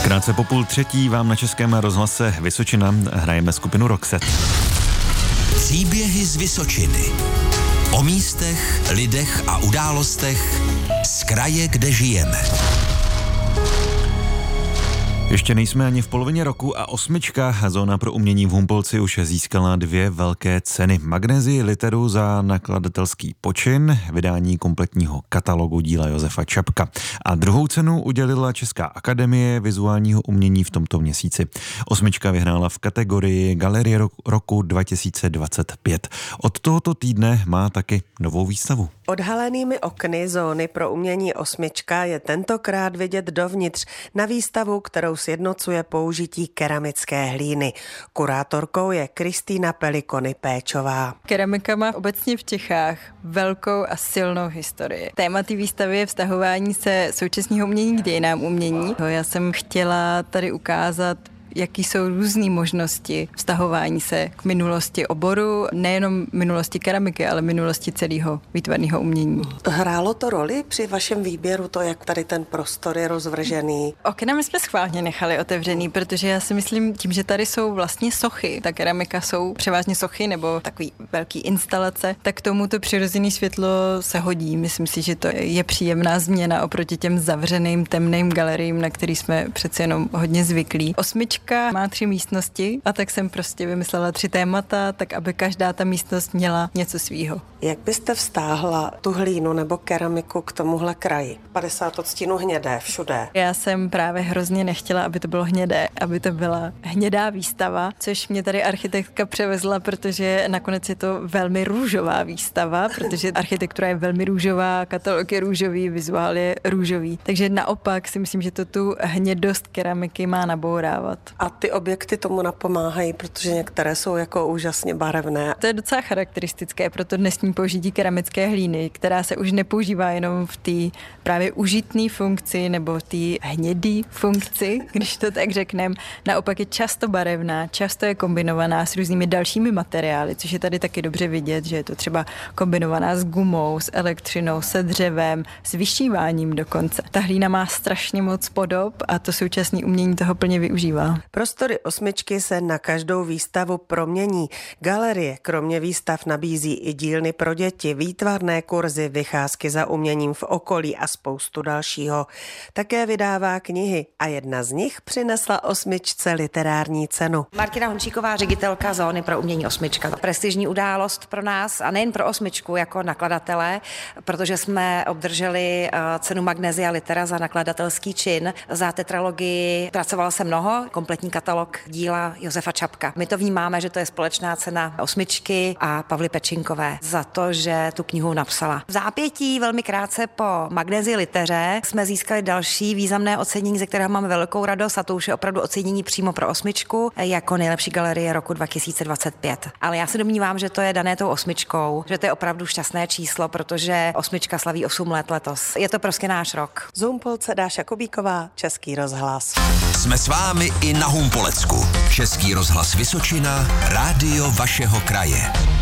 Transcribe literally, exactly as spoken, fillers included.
Krátce po půl třetí vám na Českém rozhlase Vysočina hrajeme skupinu Roxette. Příběhy z Vysočiny. O místech, lidech a událostech z kraje, kde žijeme. Ještě nejsme ani v polovině roku a osmička Zóna pro umění v Humpolci už získala dvě velké ceny. Magnézii literu za nakladatelský počin, vydání kompletního katalogu díla Josefa Čapka. A druhou cenu udělila Česká akademie vizuálního umění v tomto měsíci. Osmička vyhrála v kategorii Galerie roku dva tisíce dvacet pět. Od tohoto týdne má taky novou výstavu. Odhalenými okny Zóny pro umění osmička je tentokrát vidět dovnitř na výstavu, kterou sjednocuje použití keramické hlíny. Kurátorkou je Kristýna Pelikony-Péčová. Keramika má obecně v Čechách velkou a silnou historii. Téma té výstavy je vztahování se současného umění k dějinám umění. Já jsem chtěla tady ukázat, jaký jsou různé možnosti vztahování se k minulosti oboru, nejenom minulosti keramiky, ale minulosti celého výtvarného umění. Hrálo to roli při vašem výběru, to, jak tady ten prostor je rozvržený? Okna my jsme schválně nechali otevřený, protože já si myslím, tím, že tady jsou vlastně sochy, ta keramika jsou převážně sochy nebo takový velký instalace, tak k tomu to přirozené světlo se hodí. Myslím si, že to je příjemná změna oproti těm zavřeným temným galeriím, na který jsme přece jenom hodně zvyklí. Osmička má tři místnosti a tak jsem prostě vymyslela tři témata, tak aby každá ta místnost měla něco svýho. Jak byste vztáhla tu hlínu nebo keramiku k tomuhle kraji? padesát odstínů hnědé všude. Já jsem právě hrozně nechtěla, aby to bylo hnědé, aby to byla hnědá výstava, což mě tady architektka převezla, protože nakonec je to velmi růžová výstava, protože architektura je velmi růžová, katalog je růžový, vizuál je růžový. Takže naopak si myslím, že to tu hnědost keramiky má nabourávat. A ty objekty tomu napomáhají, protože některé jsou jako úžasně barevné. To je docela charakteristické pro to dnesní použití keramické hlíny, která se už nepoužívá jenom v té právě užitné funkci nebo v té hnědé funkci, když to tak řekneme. Naopak je často barevná, často je kombinovaná s různými dalšími materiály, což je tady taky dobře vidět, že je to třeba kombinovaná s gumou, s elektřinou, se dřevem, s vyšíváním dokonce. Ta hlína má strašně moc podob a to současné umění toho plně využívá. Prostory osmičky se na každou výstavu promění. Galerie kromě výstav nabízí i dílny pro děti, výtvarné kurzy, vycházky za uměním v okolí a spoustu dalšího. Také vydává knihy a jedna z nich přinesla osmičce literární cenu. Martina Hončíková, ředitelka Zóny pro umění osmička. Prestižní událost pro nás a nejen pro osmičku jako nakladatele, protože jsme obdrželi cenu Magnézia litera za nakladatelský čin. Za tetralogii pracovala se mnoho, kompletní katalog díla Josefa Čapka. My to vnímáme, že to je společná cena osmičky a Pavly Pečinkové za to, že tu knihu napsala. V zápětí velmi krátce po Magnézii liteře jsme získali další významné ocenění, ze kterého máme velkou radost, a to už je opravdu ocenění přímo pro osmičku jako nejlepší galerie roku dva tisíce dvacet pět. Ale já se domnívám, že to je dané tou osmičkou, že to je opravdu šťastné číslo, protože osmička slaví osm let letos. Je to prostě náš rok. Z Humpolce Dáša Kubíková, Český rozhlas. Jsme s vámi i na Humpolecku. Český rozhlas Vysočina, rádio vašeho kraje.